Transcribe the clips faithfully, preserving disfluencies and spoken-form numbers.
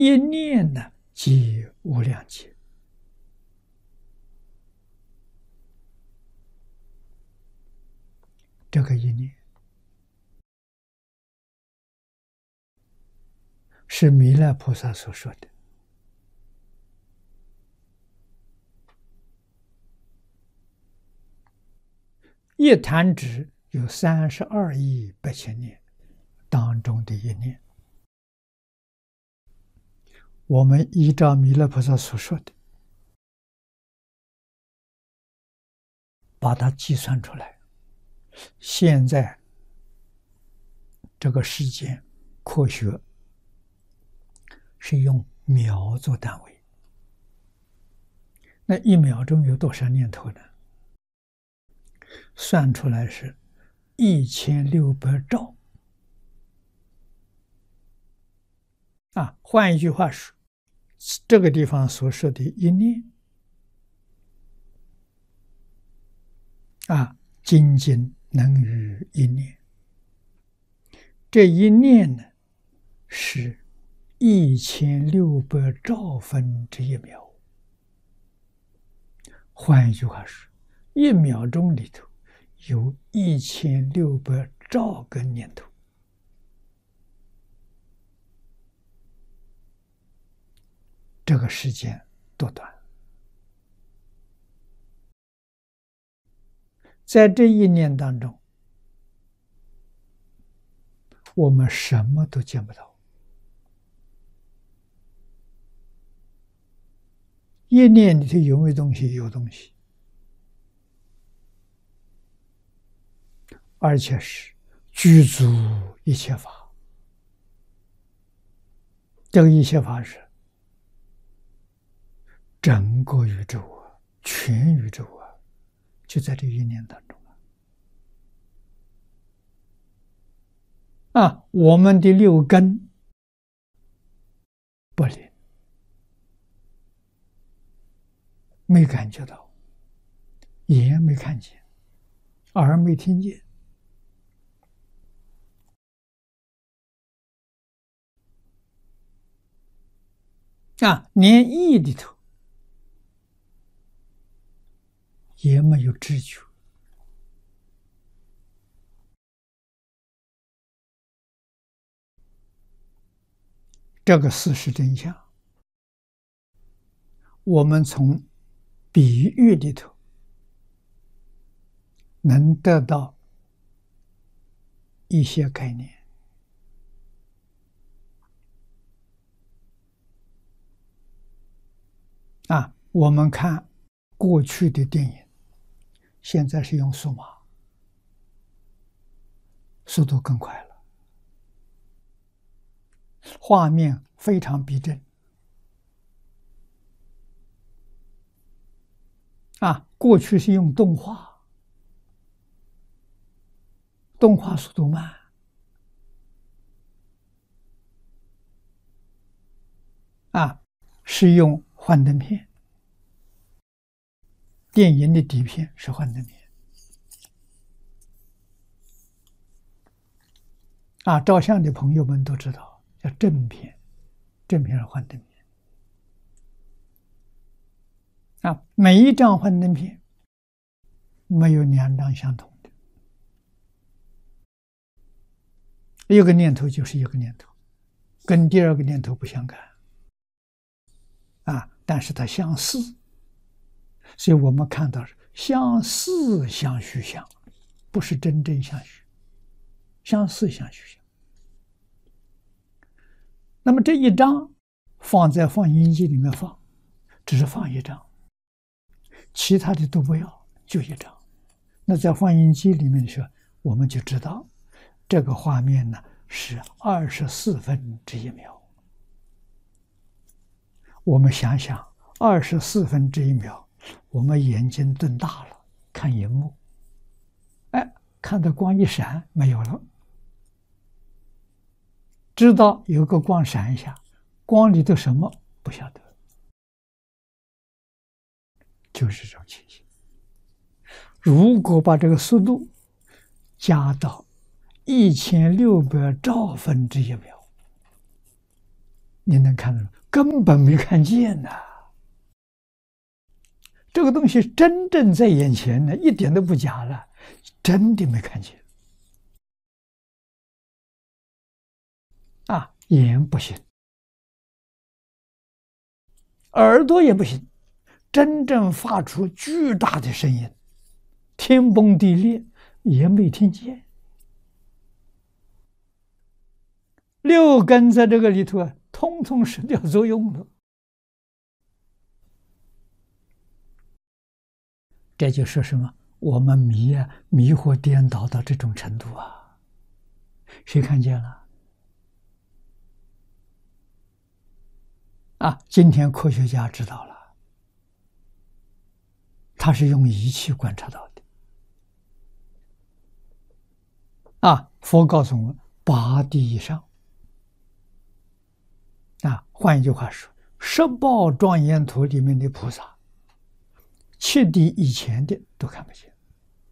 一念呢，即无量劫。这个一念是弥勒菩萨所说的。一弹指有三十二亿八千年当中的一念，我们依照弥勒菩萨所说的，把它计算出来。现在这个世间科学是用秒做单位，那一秒钟有多少念头呢？算出来是一千六百兆啊！换一句话说，这个地方所说的一念啊，仅仅能于一念。这一念呢，是一千六百兆分之一秒。换一句话说，一秒钟里头有一千六百兆个念头。这个时间多短！在这一念当中，我们什么都见不到。一念里头有没有东西？有东西，而且是具足一切法。这个一切法是整个宇宙啊，全宇宙啊，就在这一念当中啊！啊，我们的六根不灵，没感觉到，眼没看见，耳没听见，啊，连意里头也没有知觉。这个事实真相，我们从比喻里头能得到一些概念。啊，我们看过去的电影，现在是用数码，速度更快了，画面非常逼真。啊，过去是用动画，动画速度慢，啊，是用幻灯片，电影的底片是幻灯片。啊，照相的朋友们都知道，叫正片，正片是幻灯片。啊，每一张幻灯片没有两张相同的，一个念头就是一个念头，跟第二个念头不相干。啊，但是它相似，所以我们看到是相似相续相，不是真正相续，相似相续相。那么这一张放在放映机里面放，只是放一张，其他的都不要，就一张。那在放映机里面的时候，我们就知道这个画面呢是二十四分之一秒。我们想想，二十四分之一秒，我们眼睛瞪大了看荧幕，哎，看到光一闪没有了，知道有个光闪一下，光里头什么不晓得，就是这种情形。如果把这个速度加到一千六百兆分之一秒， 你能看到，根本没看见呐、这个东西真正在眼前呢，一点都不假了，真的没看见。啊，眼不行，耳朵也不行，真正发出巨大的声音，天崩地裂也没听见。六根在这个里头啊，通通失掉作用了。这就是什么？我们迷啊，迷惑颠倒到这种程度啊！谁看见了？啊，今天科学家知道了，他是用仪器观察到的。啊，佛告诉我们，八地以上。啊，换一句话说，十报庄严图里面的菩萨，七地以前的都看不见，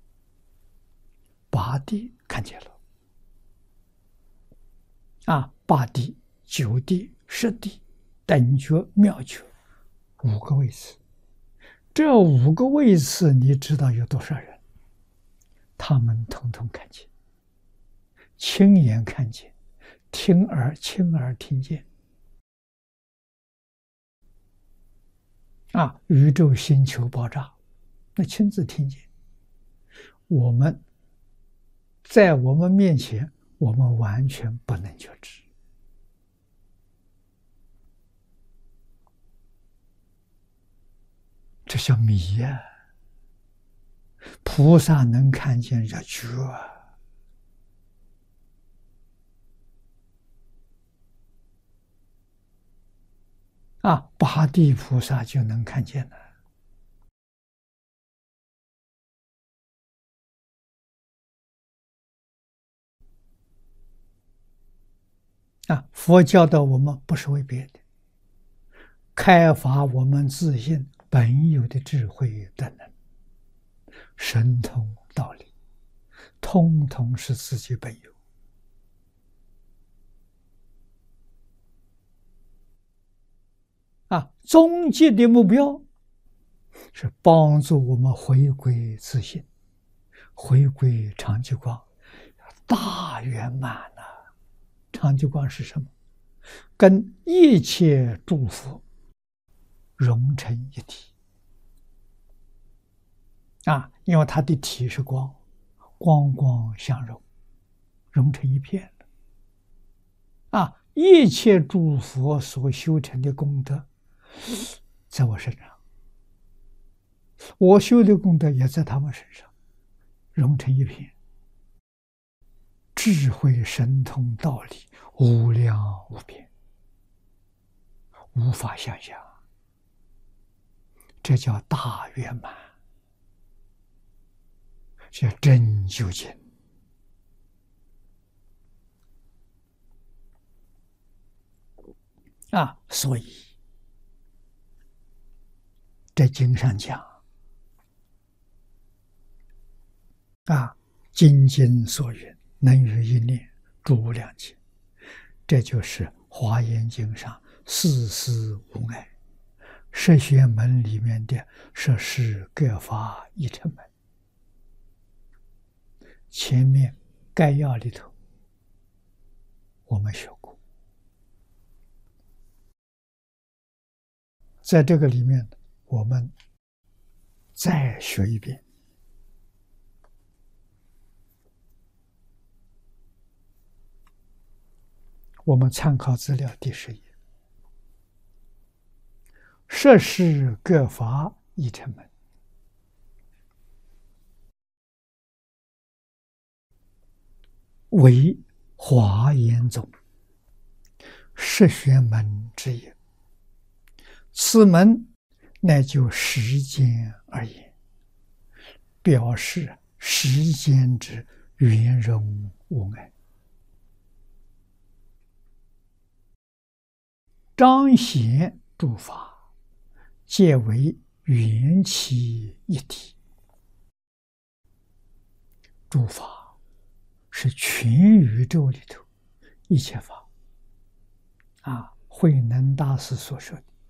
八地看见了。啊，八地、九地、十地、等觉、妙觉，五个位次。这五个位次，你知道有多少人？他们统统看见，亲眼看见，听耳亲耳听见。啊，宇宙星球爆炸，那亲自听见。我们在我们面前，我们完全不能觉知。这叫迷呀、啊！菩萨能看见叫觉啊！啊，八地菩萨就能看见了。啊，佛教导我们不是为别的，开发我们自信本有的智慧等能，神通道理，通通是自己本有。啊，终极的目标是帮助我们回归自信，回归常寂光，大圆满了、啊。常寂光是什么？跟一切诸佛融成一体啊！因为它的体是光，光光相融，融成一片了啊！一切诸佛所修成的功德，在我身上，我修的功德也在他们身上，融成一片。智慧神通道理无量无边，无法想象，这叫大圆满，叫真究竟。啊，所以在经上讲啊，精经所云，能于一念诸无量劫，这就是华严经上四思无碍十玄门里面的摄事各法一乘门。前面概要里头我们学过，在这个里面我们再学一遍。我们参考资料第十页，摄事各法一乘门，为华严宗十玄门之一。此门乃就时间而言，表示时间之圆融无碍，彰显诸法皆为缘起一体。诸法是全宇宙里头一切法啊， 慧能大师所说的。